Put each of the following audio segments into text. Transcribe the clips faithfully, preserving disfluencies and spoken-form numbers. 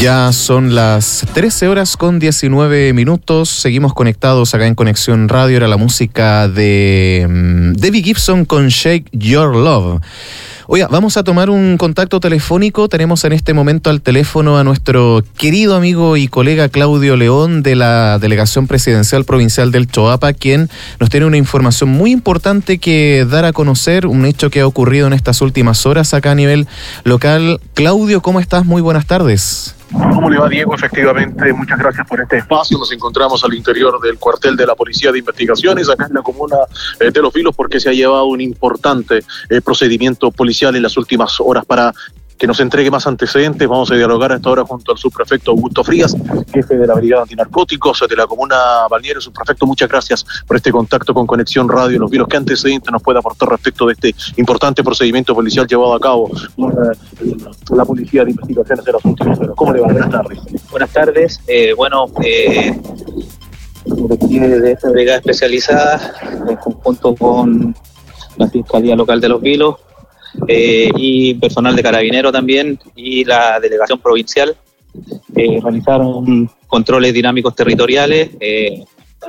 Ya son las trece horas con diecinueve minutos. Seguimos conectados acá en Conexión Radio. Era la música de um, Debbie Gibson con Shake Your Love. Oiga, vamos a tomar un contacto telefónico. Tenemos en este momento al teléfono a nuestro querido amigo y colega Claudio León de la Delegación Presidencial Provincial del Choapa, quien nos tiene una información muy importante que dar a conocer, un hecho que ha ocurrido en estas últimas horas acá a nivel local. Claudio, ¿cómo estás? Muy buenas tardes. ¿Cómo le va, Diego? Efectivamente, muchas gracias por este espacio. Nos encontramos al interior del cuartel de la Policía de Investigaciones, acá en la comuna eh, de Los Vilos, porque se ha llevado un importante eh, procedimiento policial en las últimas horas. Para que nos entregue más antecedentes, vamos a dialogar a esta hora junto al subprefecto Augusto Frías, jefe de la Brigada Antinarcóticos de la comuna Balneario. Subprefecto, muchas gracias por este contacto con Conexión Radio Los Vilos. ¿Qué antecedentes nos puede aportar respecto de este importante procedimiento policial llevado a cabo por la Policía de Investigaciones de las últimas horas? ¿Cómo le va? Buenas tardes. Buenas tardes. Eh, bueno, eh, de esta brigada especializada, en conjunto con la Fiscalía Local de Los Vilos, Eh, y personal de Carabinero también, y la Delegación Provincial, eh, realizaron controles dinámicos territoriales eh,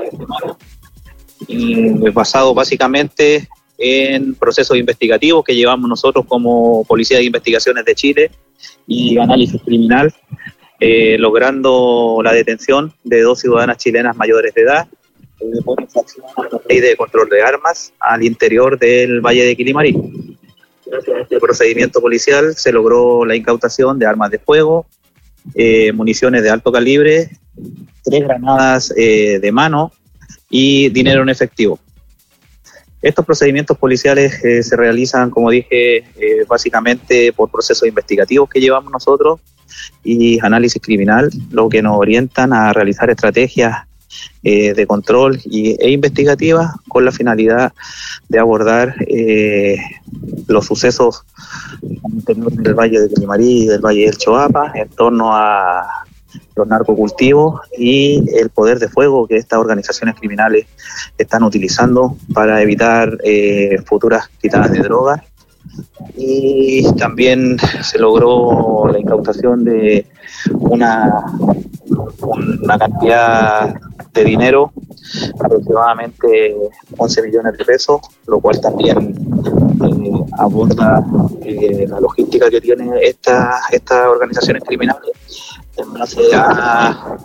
y basado básicamente en procesos investigativos que llevamos nosotros como Policía de Investigaciones de Chile y análisis criminal, eh, logrando la detención de dos ciudadanas chilenas mayores de edad eh, por infracción a la ley de control de armas al interior del Valle de Quilimarí. Gracias a este procedimiento policial se logró la incautación de armas de fuego, eh, municiones de alto calibre, tres granadas eh, de mano y dinero en efectivo. Estos procedimientos policiales eh, se realizan, como dije, eh, básicamente por procesos investigativos que llevamos nosotros y análisis criminal, lo que nos orientan a realizar estrategias Eh, de control y, e investigativa con la finalidad de abordar eh, los sucesos del Valle de Quilimarí y del Valle del Choapa en torno a los narcocultivos y el poder de fuego que estas organizaciones criminales están utilizando para evitar eh, futuras quitadas de drogas. Y también se logró la incautación de una, una cantidad de dinero, aproximadamente once millones de pesos, lo cual también eh, aborda eh, la logística que tienen esta, estas organizaciones criminales en base a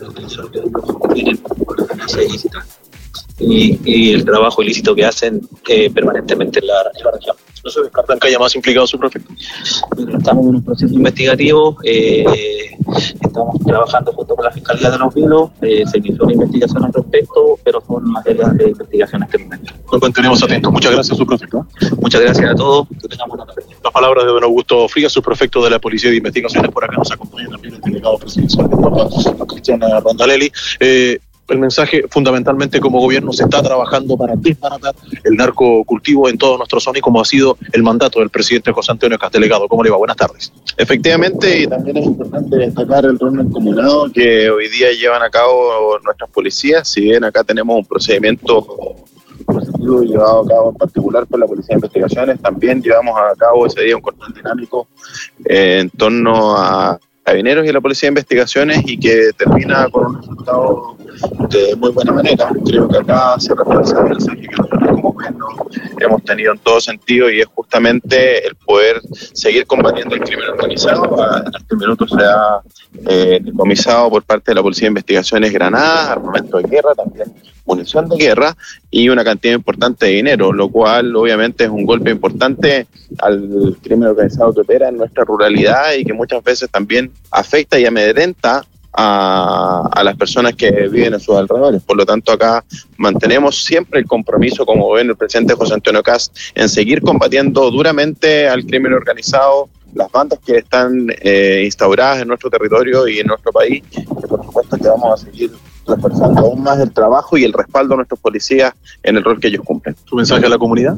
y, y el trabajo ilícito que hacen eh, permanentemente en la, en la región. ¿No se descartan que haya más implicados, subprefecto? Estamos en un proceso investigativo, eh, estamos trabajando junto con la Fiscalía de Los Vilos, eh, se inició una investigación al respecto, pero son materias de investigación en este momento. Nos mantenemos atentos. Muchas gracias, subprefecto. Muchas gracias a todos. Que tengamos una tarde. Las palabras de don Augusto Frías, subprefecto de la Policía de Investigaciones. Por acá nos acompaña también el delegado presidencial de Choapa, Cristian Rondalelli. Eh, El mensaje, fundamentalmente, como gobierno se está trabajando para desbaratar el narcocultivo en toda nuestra zona y como ha sido el mandato del presidente José Antonio Kast. Delegado, ¿cómo le va? Buenas tardes. Efectivamente, y también es importante destacar el rol mancomunado que hoy día llevan a cabo nuestras policías. Si bien acá tenemos un procedimiento positivo llevado a cabo en particular por la Policía de Investigaciones, también llevamos a cabo ese día un control dinámico eh, en torno a Carabineros y la Policía de Investigaciones y que termina con un resultado de muy buena manera. Creo que acá se refuerza el mensaje que nosotros como gobierno hemos tenido en todo sentido y es justamente el poder seguir combatiendo el crimen organizado. En este minuto se ha eh, decomisado por parte de la Policía de Investigaciones granadas, armamento de guerra, también munición de guerra y una cantidad importante de dinero, lo cual obviamente es un golpe importante al crimen organizado que opera en nuestra ruralidad y que muchas veces también afecta y amedrenta a, a las personas que viven en sus alrededores. Por lo tanto, acá mantenemos siempre el compromiso como gobierno del presidente José Antonio Kast en seguir combatiendo duramente al crimen organizado, las bandas que están eh, instauradas en nuestro territorio y en nuestro país, que por supuesto que vamos a seguir reforzando aún más el trabajo y el respaldo a nuestros policías en el rol que ellos cumplen. ¿Su mensaje a la comunidad?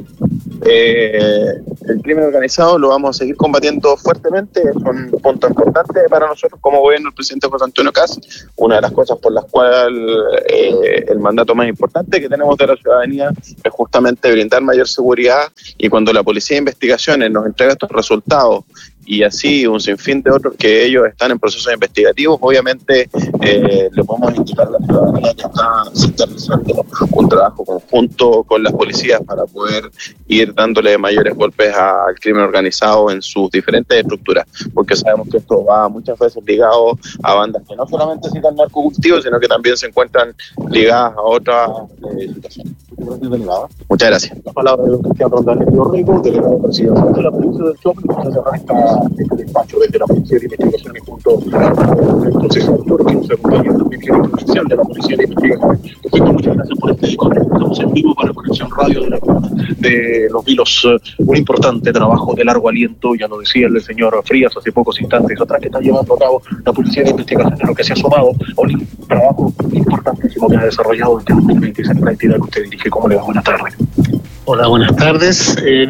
Eh, el crimen organizado lo vamos a seguir combatiendo fuertemente, es un punto importante para nosotros como gobierno del presidente José Antonio Kast, una de las cosas por las cuales eh, el mandato más importante que tenemos de la ciudadanía es justamente brindar mayor seguridad, y cuando la Policía de Investigaciones nos entrega estos resultados y así un sinfín de otros que ellos están en procesos investigativos. Obviamente eh, le podemos indicar a la ciudadanía que está, se está realizando un trabajo conjunto con las policías para poder ir dándole mayores golpes al crimen organizado en sus diferentes estructuras, porque sabemos que esto va muchas veces ligado a bandas que no solamente citan narcocultivos, sino que también se encuentran ligadas a otras eh, situaciones. Muchas gracias. La palabra de don Cristian Rondales Rico, delegado presidencial de la provincia del Chopo, que se arranca este despacho desde la Policía de Investigaciones junto al proceso autor que nos acompaña también el gerente oficial de la Policía de Investigaciones. Perfecto, muchas gracias por este contacto. Estamos en vivo para Conexión Radio de, la, de Los Vilos. Un importante trabajo de largo aliento, ya lo decía el señor Frías hace pocos instantes atrás, que está llevando a cabo la Policía de Investigaciones, lo que se ha sumado a un trabajo importantísimo que ha desarrollado desde dos mil veintiséis en la entidad que usted dirige. ¿Cómo le va? Buenas tardes. Hola, buenas tardes. Eh,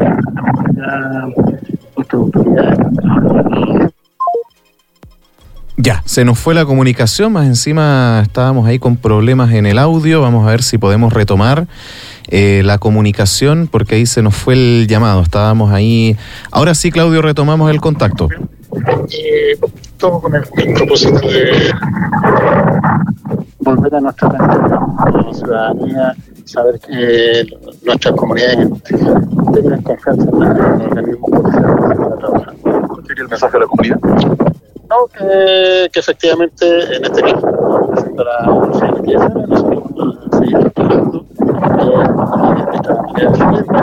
nuestra autoridad. Ya, se nos fue la comunicación, más encima estábamos ahí con problemas en el audio. Vamos a ver si podemos retomar eh, la comunicación, porque ahí se nos fue el llamado. Estábamos ahí. Ahora sí, Claudio, retomamos el contacto. Eh, todo con el propósito de volver a nuestra a la ciudadanía, saber que nuestras comunidades tengan confianza en los organismos policiales para trabajar. ¿Cuál sería el mensaje a la comunidad? No, que, que efectivamente en este caso, representa la Policía de Investigaciones, nosotros vamos a seguir trabajando eh, de esta manera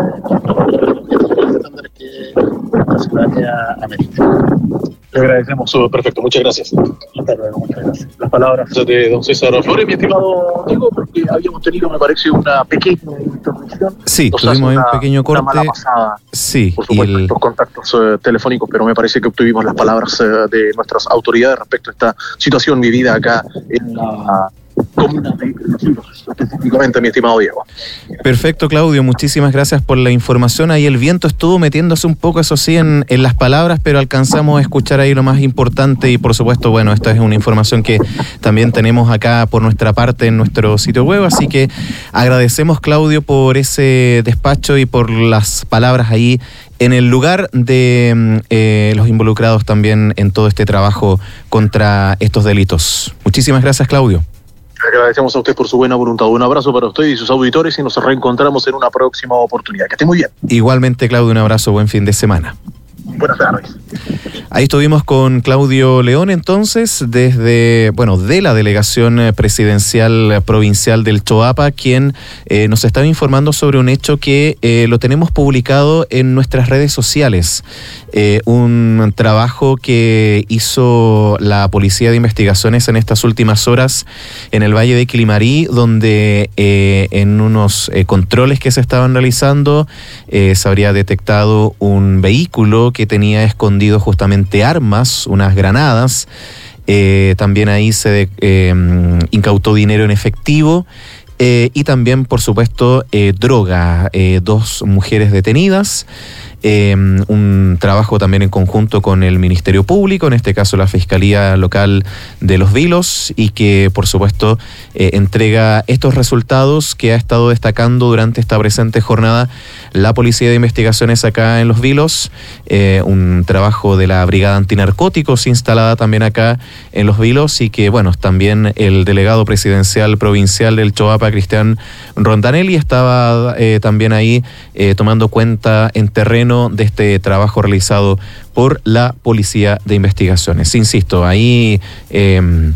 estándar que la ciudadanía amerita. Le agradecemos, perfecto, muchas gracias. Hasta luego, muchas gracias. Las palabras de don César Flores, mi estimado Diego, porque habíamos tenido, me parece, una pequeña interrupción. Sí, Nos tuvimos una, un pequeño corte. Una mala pasada, sí, por supuesto, y el... los contactos uh, telefónicos, pero me parece que obtuvimos las palabras uh, de nuestras autoridades respecto a esta situación vivida acá en la comuna de Los Vilos, específicamente, mi estimado Diego. Perfecto, Claudio, muchísimas gracias por la información. Ahí el viento estuvo metiéndose un poco, eso sí, en, en las palabras, pero alcanzamos a escuchar ahí lo más importante y por supuesto, bueno, esta es una información que también tenemos acá por nuestra parte en nuestro sitio web, así que agradecemos, Claudio, por ese despacho y por las palabras ahí en el lugar de eh, los involucrados también en todo este trabajo contra estos delitos. Muchísimas gracias, Claudio. Agradecemos a usted por su buena voluntad. Un abrazo para usted y sus auditores y nos reencontramos en una próxima oportunidad. Que esté muy bien. Igualmente, Claudio, un abrazo, buen fin de semana. Buenas tardes. Ahí estuvimos con Claudio León entonces, desde, bueno, de la Delegación Presidencial Provincial del Choapa, quien eh, nos estaba informando sobre un hecho que eh, lo tenemos publicado en nuestras redes sociales. Eh, un trabajo que hizo la Policía de Investigaciones en estas últimas horas en el Valle de Quilimarí, donde eh, en unos eh, controles que se estaban realizando eh, se habría detectado un vehículo que tenía escondido justamente armas, unas granadas. Eh, también ahí se eh, incautó dinero en efectivo. Eh, y también, por supuesto, eh, droga, eh, dos mujeres detenidas, eh, un trabajo también en conjunto con el Ministerio Público, en este caso la Fiscalía Local de Los Vilos, y que, por supuesto, eh, entrega estos resultados que ha estado destacando durante esta presente jornada la Policía de Investigaciones acá en Los Vilos, eh, un trabajo de la Brigada Antinarcóticos instalada también acá en Los Vilos, y que, bueno, también el delegado presidencial provincial del Choapa, Cristian Rondanelli, estaba eh, también ahí eh, tomando cuenta en terreno de este trabajo realizado por la Policía de Investigaciones. Insisto, ahí eh,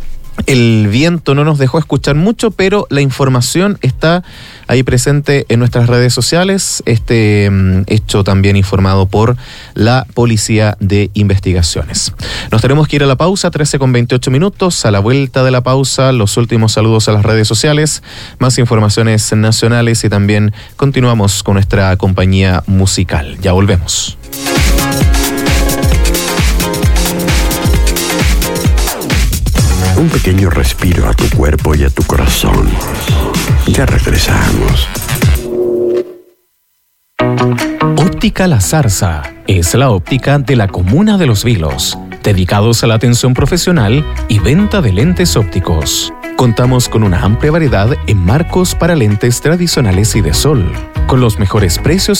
el viento no nos dejó escuchar mucho, pero la información está ahí presente en nuestras redes sociales. Este um, hecho también informado por la Policía de Investigaciones. Nos tenemos que ir a la pausa, trece con veintiocho minutos. A la vuelta de la pausa, los últimos saludos a las redes sociales, más informaciones nacionales y también continuamos con nuestra compañía musical. Ya volvemos. Un pequeño respiro a tu cuerpo y a tu corazón. Ya regresamos. Óptica La Zarza es la óptica de la comuna de Los Vilos, dedicados a la atención profesional y venta de lentes ópticos. Contamos con una amplia variedad en marcos para lentes tradicionales y de sol, con los mejores precios